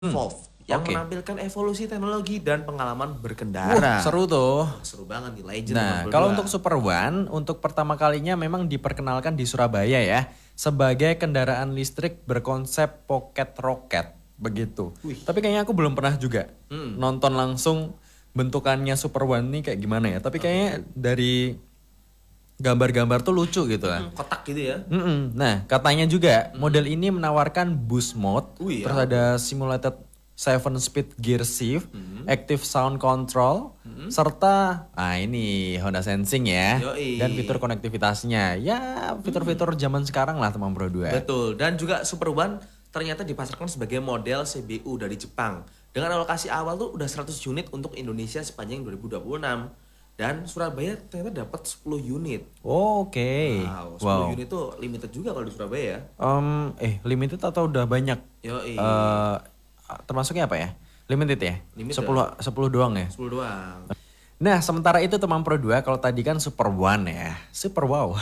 Evolve yang Oke. menampilkan evolusi teknologi dan pengalaman berkendara. Seru tuh. Seru banget nih, legend Nah, nomor kalau 22. untuk Super One, untuk pertama kalinya memang diperkenalkan di Surabaya ya, sebagai kendaraan listrik berkonsep pocket rocket, begitu. Wih. Tapi kayaknya aku belum pernah juga nonton langsung bentukannya Super One nih kayak gimana ya. Tapi kayaknya dari gambar-gambar tuh lucu gitu lah. Kotak gitu ya. Nah, katanya juga model ini menawarkan boost mode, Wih, terus ada simulated 7 speed gear shift, active sound control, serta ini Honda Sensing ya, Yoi. dan fitur konektivitasnya. Ya, fitur-fitur zaman sekarang lah teman Pro 2. Betul, dan juga Super One ternyata dipasarkan sebagai model CBU dari Jepang. Dengan alokasi awal tuh udah 100 unit untuk Indonesia sepanjang 2026. Dan Surabaya ternyata dapat 10 unit. Oke. Wow, 10 Wow. unit tuh limited juga kalau di Surabaya ya. Limited atau udah banyak? Yoi. Termasuknya apa ya? Limited ya? Limited. 10 doang ya? 10 doang. Nah, sementara itu teman Pro 2, kalau tadi kan Super One ya. Super Wow.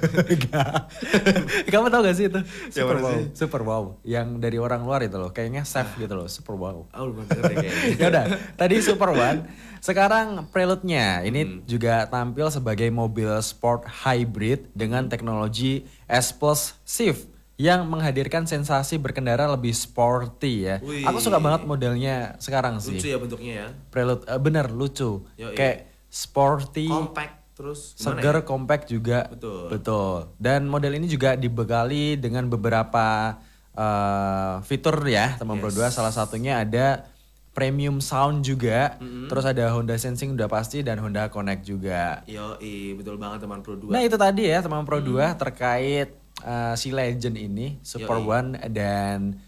Kamu tahu gak sih itu? Super mana Wow. sih? Super Wow. Yang dari orang luar itu loh. Kayaknya chef gitu loh. Super Wow. Oh, belum denger deh kayaknya. Ya udah, tadi Super One. Sekarang Prelude-nya ini juga tampil sebagai mobil sport hybrid dengan teknologi S Plus Shift yang menghadirkan sensasi berkendara lebih sporty ya. Wih. Aku suka banget modelnya sekarang sih. Lucu ya bentuknya ya. Prelude bener lucu. Yoi. Kayak sporty, Compact terus gimana seger, ya? compact juga. Betul. Betul. Dan model ini juga dibekali dengan beberapa fitur ya, teman Pro 2. Salah satunya ada premium sound juga. Terus ada Honda Sensing udah pasti dan Honda Connect juga. Yoi, betul banget teman Pro 2. Nah, itu tadi ya teman Pro 2 terkait si legend ini Super Yoi. One dan